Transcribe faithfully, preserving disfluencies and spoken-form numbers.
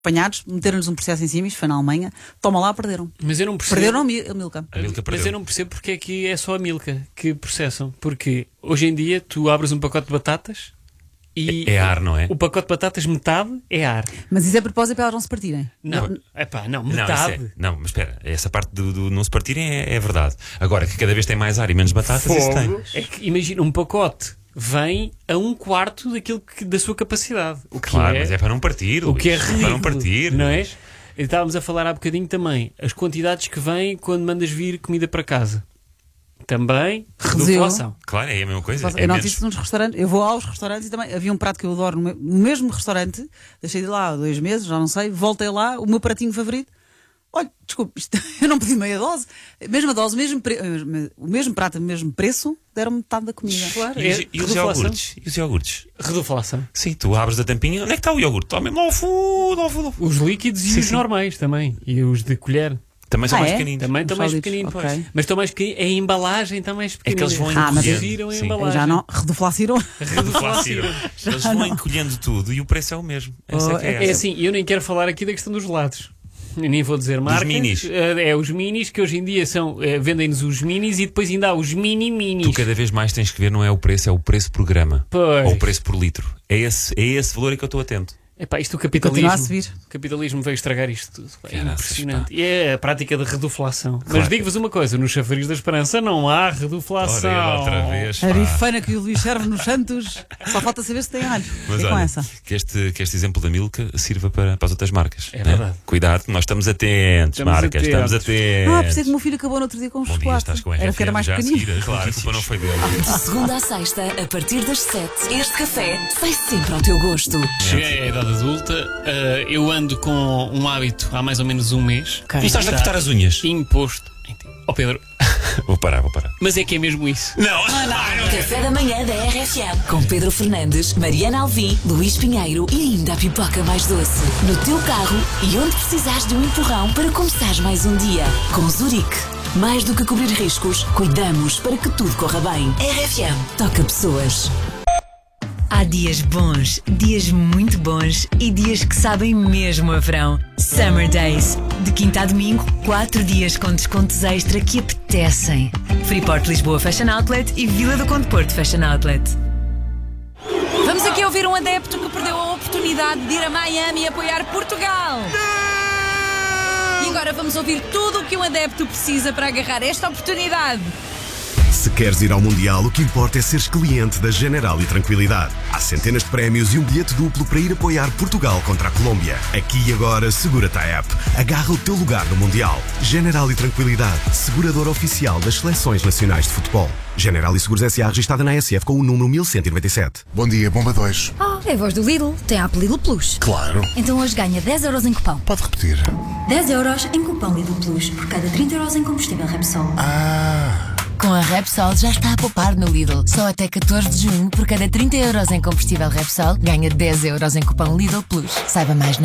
apanhados, meteram-lhes um processo em cima, isto foi na Alemanha, toma lá, perderam. Mas eu não percebo. Perderam a Milka. A Milka Mas eu não percebo porque é que é só a Milka que processam. Porque hoje em dia tu abres um pacote de batatas e é ar, não é? O pacote de batatas, metade é ar. Mas isso é propósito para elas não se partirem. Não, epá, não, Não, metade. isso é- não, mas espera, essa parte do, do não se partirem é, é verdade. Agora que cada vez tem mais ar e menos batatas, isso tem. Fogo. É que imagina, um pacote vem a um quarto daquilo que, da sua capacidade. O que Claro, é, mas é para não partir. o que é Luís, ridículo, para não partir. não é? Luís. E estávamos a falar há bocadinho também as quantidades que vêm quando mandas vir comida para casa. Também Reduziu. reflação. Claro, é a mesma coisa. Eu É não menos- disse nos restaurantes, eu vou aos restaurantes e também havia um prato que eu adoro no me- no mesmo restaurante, deixei de lá há dois meses, já não sei, voltei lá, o meu pratinho favorito. Olha, desculpe, isto- eu não pedi meia dose, mesma dose, mesmo pre- o mesmo prato, o mesmo preço, deram metade da comida. Claro, E, os- é e os reduflação. iogurtes? E os iogurtes? Reduflação. Sim, tu abres a tampinha, onde é que está o iogurte? Está mesmo lá ao fundo, ao fundo, ao fundo. Os líquidos e Sim, os sim. normais também. E os de colher. Também são Ah, mais é? pequeninos. Também estão Os mais sólidos, pequeninos. ok. Mas estão mais pequeninos. A embalagem está mais pequenina. É que eles vão Ah, mas- reduziram a Sim. embalagem. Já não, reduflaciram. Reduflaciram. Eles vão encolhendo tudo e o preço é o mesmo. Essa Oh, é que é, É essa. assim, eu nem quero falar aqui da questão dos gelados. Eu nem vou dizer marcas. minis. Eh, É os minis que hoje em dia são. eh, Vendem-nos os minis e depois ainda há os mini-minis. Tu cada vez mais tens que ver, não é o preço, é o preço por grama. Pois. Ou o preço por litro. É esse, é esse valor em que eu estou atento. Epá, isto o Continua capitalismo. a subir. O capitalismo veio estragar isto tudo. É Caraças, impressionante. E é a prática de reduflação. Mas Claro. digo-vos uma coisa: no chafariz da esperança não há reduflação. Ora, ele outra vez. A pá. bifana que o Luís serve nos Santos, só falta saber se tem alho. Mas E com olha, essa. que este, que este exemplo da Milka sirva para, para as outras marcas. É né? verdade. Cuidado, nós estamos atentos, Estamos marcas, atentos. estamos atentos. Ah, por isso é que o meu filho acabou no outro dia com um Bom dia, chocolate. estás com a Era porque era mais já a pequenino. seguir. Claro, a culpa não foi dele. De segunda à sexta, a partir das sete, este café sai sempre ao teu gosto. Cheguei à idade adulta, eh, eu ando com um hábito há mais ou menos um mês. Ok. Tu estás a cortar as unhas? Imposto. Ó Pedro, Vou parar, vou parar. mas é que é mesmo isso. Não! Café da manhã da R F M. Com Pedro Fernandes, Mariana Alvim, Luís Pinheiro e ainda a pipoca mais doce. No teu carro e onde precisares de um empurrão para começares mais um dia. Com Zurique. Mais do que cobrir riscos, cuidamos para que tudo corra bem. R F M. Toca pessoas. Há dias bons, dias muito bons e dias que sabem mesmo a verão. Summer Days. De quinta a domingo, quatro dias com descontos extra que apetecem. Freeport Lisboa Fashion Outlet e Vila do Conde Porto Fashion Outlet. Vamos aqui ouvir um adepto que perdeu a oportunidade de ir a Miami e apoiar Portugal. E agora vamos ouvir tudo o que um adepto precisa para agarrar esta oportunidade. Se queres ir ao Mundial, o que importa é seres cliente da General e Tranquilidade. Há centenas de prémios e um bilhete duplo para ir apoiar Portugal contra a Colômbia. Aqui e agora, segura-te a app. Agarra o teu lugar no Mundial. General e Tranquilidade, seguradora oficial das seleções nacionais de futebol. General e Seguros S A registada na A S F com o número mil cento e noventa e sete. Bom dia, Bomba dois. Oh, é a voz do Lidl. Tem a app Lidl Plus. Claro. Então hoje ganha dez euros em cupão. Pode repetir. dez euros em cupão Lidl Plus por cada trinta euros em combustível Repsol. Ah... Com a Repsol já está a poupar no Lidl. Só até catorze de junho, por cada trinta euros em combustível Repsol, ganha dez euros em cupom Lidl Plus. Saiba mais na